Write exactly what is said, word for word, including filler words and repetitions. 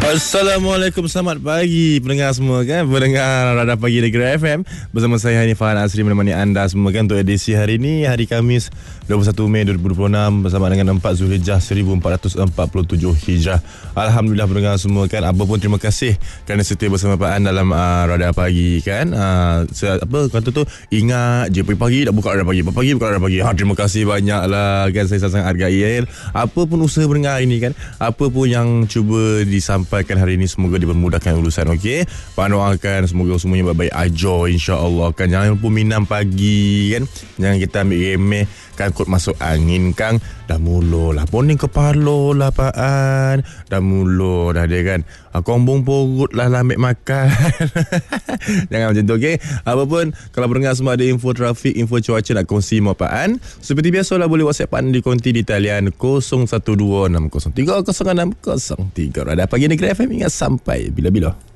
Assalamualaikum, selamat pagi pendengar semua kan. Pendengar Radar Pagi Negeri F M. Bersama saya Hanifah Asri menemani anda semua kan untuk edisi hari ini, hari Khamis dua puluh satu Mei dua ribu dua puluh enam bersama dengan empat Zulhijjah seribu empat ratus empat puluh tujuh Hijrah. Alhamdulillah pendengar semua kan. Apa pun terima kasih kerana setia bersama Pak An dalam uh, Radar Pagi kan. Uh, apa kata tu, ingat je pagi-pagi dah buka Radar Pagi. Pagi buka Radar Pagi. Ha, terima kasih banyaklah kan. Saya sangat hargai kan. Apa pun usaha pendengar ini kan. Apa pun yang cuba disampaikan hari ini, semoga dipermudahkan urusan. Okey, Pak doakan semoga semuanya baik-baik aja, insya-Allah kan. Jangan lupa minum pagi kan. Jangan kita ambil remeh kan, kot masuk angin kang. Dah mula lah poning kepala lah Pak An. Dah mula dah dia kan. Kombong perut lah lah ambil makan. Jangan macam tu, okey. Apapun, kalau pendengar semua ada info trafik, info cuaca nak kongsi sama Pak An, seperti biasalah boleh WhatsApp Pak An di konti di talian kosong satu dua enam kosong tiga kosong enam kosong tiga. Radar Pagi Negeri F M, ingat sampai bila-bila.